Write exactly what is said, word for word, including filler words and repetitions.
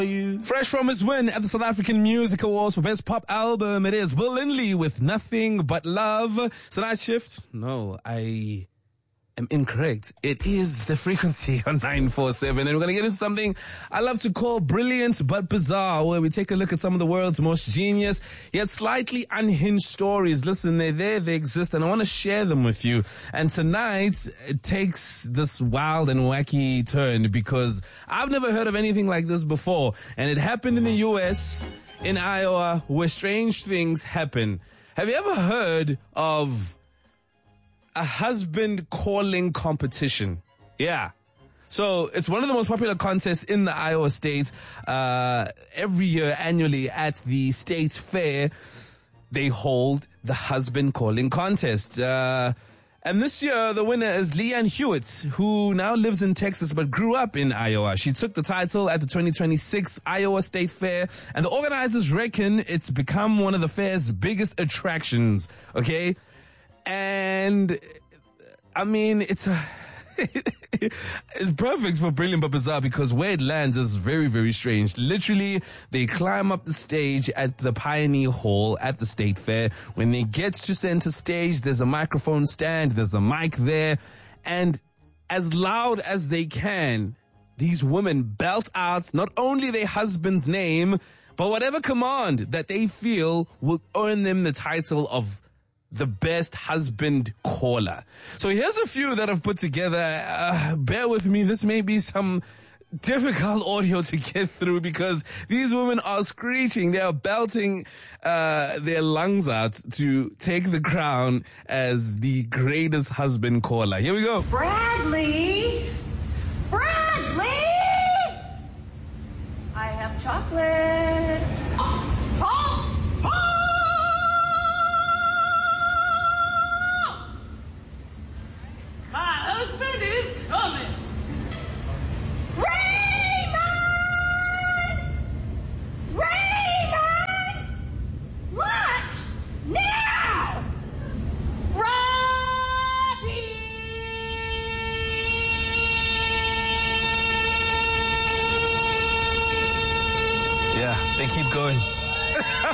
Fresh from his win at the South African Music Awards for Best Pop Album, it is Will Lindley with Nothing But Love. Tonight shift? No, I am incorrect. It is The Frequency on nine four seven, and we're going to get into something I love to call brilliant but bizarre, where we take a look at some of the world's most genius yet slightly unhinged stories. Listen, they're there, they exist, and I want to share them with you. And tonight, it takes this wild and wacky turn because I've never heard of anything like this before, and it happened in the U S, in Iowa, where strange things happen. Have you ever heard of a husband calling competition? Yeah. So it's one of the most popular contests in the Iowa state. Uh, every year, annually at the state fair, they hold the husband calling contest. Uh, and this year, the winner is Leanne Hewitt, who now lives in Texas but grew up in Iowa. She took the title at the twenty twenty-six Iowa State Fair, and the organizers reckon it's become one of the fair's biggest attractions. Okay? And I mean, it's a, it's perfect for brilliant but bizarre because where it lands is very, very strange. Literally, they climb up the stage at the Pioneer Hall at the State Fair. When they get to center stage, there's a microphone stand, there's a mic there, and as loud as they can, these women belt out not only their husband's name, but whatever command that they feel will earn them the title of the best husband caller. So here's a few that I've put together. Uh, bear with me. This may be some difficult audio to get through because these women are screeching. They are belting uh, their lungs out to take the crown as the greatest husband caller. Here we go. Bradley! Bradley! I have chocolate. Oh, oh, oh! My husband is coming. Raymond! Raymond! Lunch now! Robbie! Yeah, they keep going.